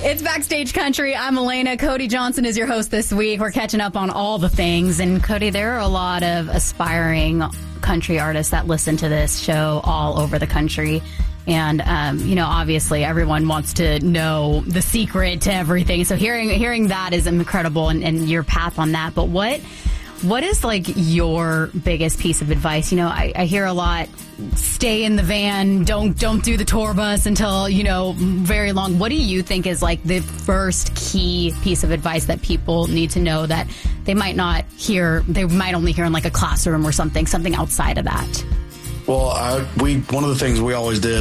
It's Backstage Country. I'm Elena. Cody Johnson is your host this week. We're catching up on all the things. And Cody, there are a lot of aspiring country artists that listen to this show all over the country. And, obviously everyone wants to know the secret to everything. So hearing that is incredible and your path on that. But what is like your biggest piece of advice? I hear a lot, stay in the van, don't do the tour bus until, very long. What do you think is like the first key piece of advice that people need to know that they might not hear, they might only hear in like a classroom or something outside of that? Well, one of the things I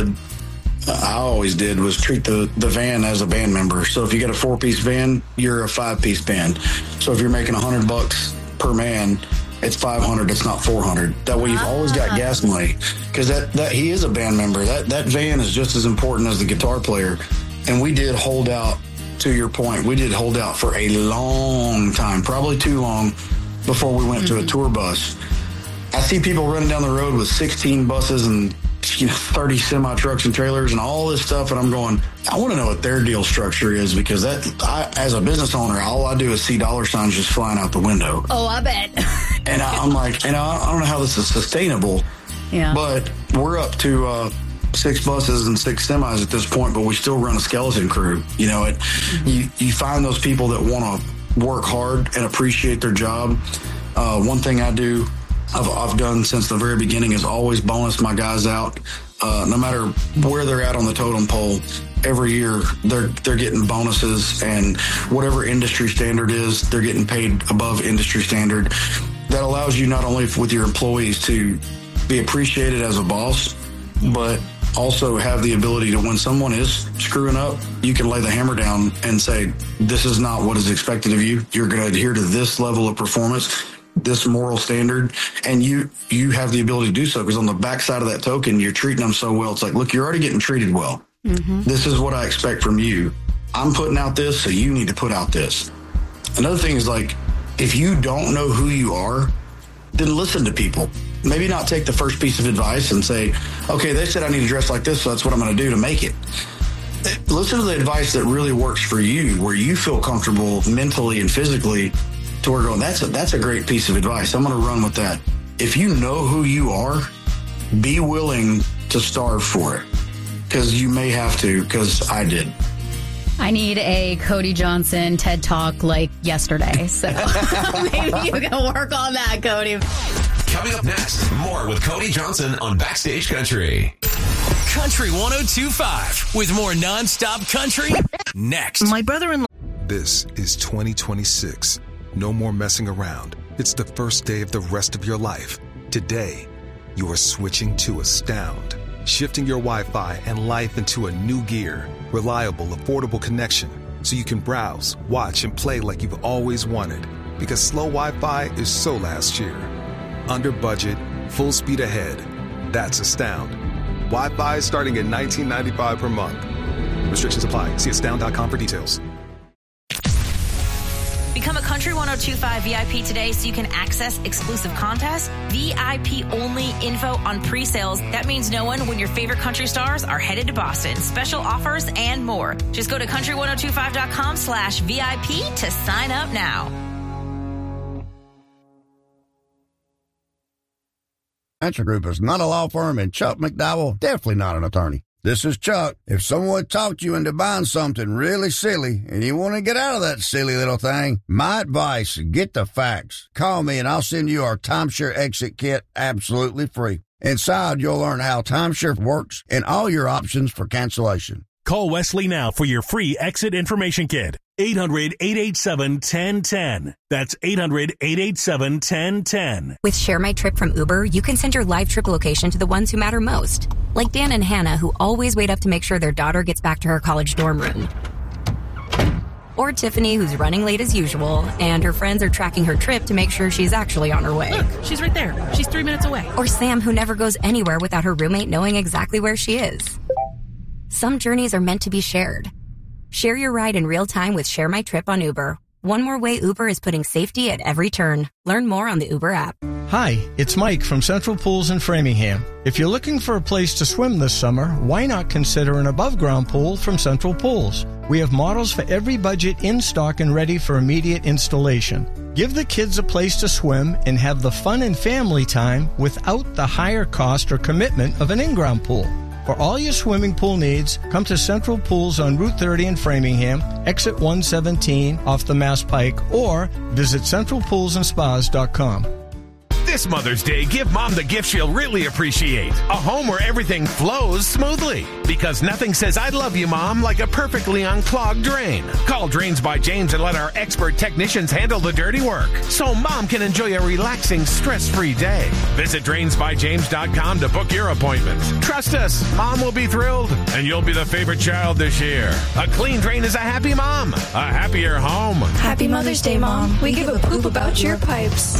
always did was treat the van as a band member. So if you got a 4-piece van, you're a 5-piece band. So if you're making $100 per man, it's 500. It's not 400. That way, you've always got gas money because that he is a band member. That van is just as important as the guitar player. And we did hold out. To your point, we did hold out for a long time, probably too long, before we went to a tour bus. I see people running down the road with 16 buses and 30 semi trucks and trailers and all this stuff, and I'm going, I want to know what their deal structure is because as a business owner, all I do is see dollar signs just flying out the window. Oh, I bet. And I'm like, I don't know how this is sustainable. Yeah. But we're up to 6 buses and 6 semis at this point, but we still run a skeleton crew. You find those people that want to work hard and appreciate their job. One thing I've done since the very beginning is always bonus my guys out. No matter where they're at on the totem pole, every year they're getting bonuses, and whatever industry standard is, they're getting paid above industry standard. That allows you not only with your employees to be appreciated as a boss, but also have the ability to, when someone is screwing up, you can lay the hammer down and say, this is not what is expected of you. You're going to adhere to this level of performance, this moral standard, and you have the ability to do so, because on the backside of that token, you're treating them so well. It's like, look, you're already getting treated well. Mm-hmm. This is what I expect from you. I'm putting out this, so you need to put out this. Another thing is, like, if you don't know who you are, then listen to people. Maybe not take the first piece of advice and say, okay, they said I need to dress like this, so that's what I'm going to do to make it. Listen to the advice that really works for you, where you feel comfortable mentally and physically, to where going, that's a great piece of advice. I'm going to run with that. If you know who you are, be willing to starve for it, because you may have to, because I did. I need a Cody Johnson TED Talk like yesterday, so maybe you can work on that, Cody. Coming up next, more with Cody Johnson on Backstage Country. Country 102.5 with more nonstop country next. My brother-in-law. This is 2026. No more messing around. It's the first day of the rest of your life. Today, you are switching to Astound. Shifting your Wi-Fi and life into a new gear. Reliable, affordable connection so you can browse, watch, and play like you've always wanted. Because slow Wi-Fi is so last year. Under budget, full speed ahead. That's Astound. Wi-Fi starting at $19.95 per month. Restrictions apply. See astound.com for details. Become a Country 102.5 VIP today so you can access exclusive contests, VIP-only info on pre-sales. That means knowing when your favorite country stars are headed to Boston, special offers, and more. Just go to country1025.com/VIP to sign up now. Answer Group is not a law firm, and Chuck McDowell, definitely not an attorney. This is Chuck. If someone talked you into buying something really silly and you want to get out of that silly little thing, my advice, get the facts. Call me and I'll send you our timeshare exit kit absolutely free. Inside, you'll learn how timeshare works and all your options for cancellation. Call Wesley now for your free exit information kit. 800-887-1010. That's 800-887-1010. With Share My Trip from Uber, you can send your live trip location to the ones who matter most. Like Dan and Hannah, who always wait up to make sure their daughter gets back to her college dorm room. Or Tiffany, who's running late as usual, and her friends are tracking her trip to make sure she's actually on her way. Look, she's right there. She's 3 minutes away. Or Sam, who never goes anywhere without her roommate knowing exactly where she is. Some journeys are meant to be shared. Share your ride in real time with Share My Trip on Uber. One more way Uber is putting safety at every turn. Learn more on the Uber app. Hi, it's Mike from Central Pools in Framingham. If you're looking for a place to swim this summer, why not consider an above-ground pool from Central Pools? We have models for every budget in stock and ready for immediate installation. Give the kids a place to swim and have the fun and family time without the higher cost or commitment of an in-ground pool. For all your swimming pool needs, come to Central Pools on Route 30 in Framingham, exit 117 off the Mass Pike, or visit centralpoolsandspas.com. This Mother's Day, give Mom the gift she'll really appreciate. A home where everything flows smoothly. Because nothing says I love you, Mom, like a perfectly unclogged drain. Call Drains by James and let our expert technicians handle the dirty work, so Mom can enjoy a relaxing, stress-free day. Visit DrainsByJames.com to book your appointment. Trust us, Mom will be thrilled, and you'll be the favorite child this year. A clean drain is a happy mom, a happier home. Happy Mother's Day, Mom. We give a poop about your pipes.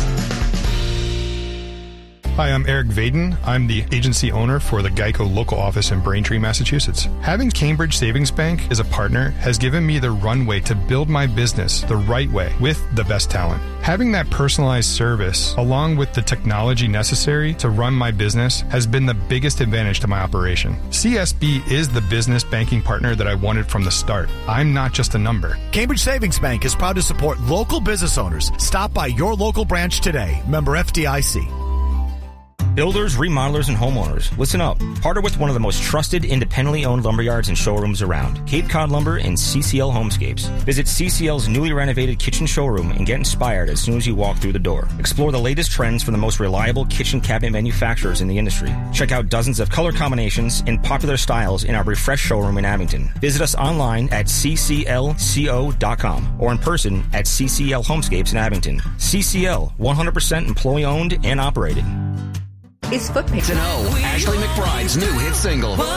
Hi, I'm Eric Vaden. I'm the agency owner for the Geico local office in Braintree, Massachusetts. Having Cambridge Savings Bank as a partner has given me the runway to build my business the right way with the best talent. Having that personalized service, along with the technology necessary to run my business, has been the biggest advantage to my operation. CSB is the business banking partner that I wanted from the start. I'm not just a number. Cambridge Savings Bank is proud to support local business owners. Stop by your local branch today. Member FDIC. Builders, remodelers, and homeowners, listen up. Partner with one of the most trusted, independently owned lumberyards and showrooms around, Cape Cod Lumber and CCL Homescapes. Visit CCL's newly renovated kitchen showroom and get inspired as soon as you walk through the door. Explore the latest trends from the most reliable kitchen cabinet manufacturers in the industry. Check out dozens of color combinations and popular styles in our refreshed showroom in Abington. Visit us online at cclco.com or in person at CCL Homescapes in Abington. CCL, 100% employee-owned and operated. It's Footpicks. To know Ashley McBride's new hit single.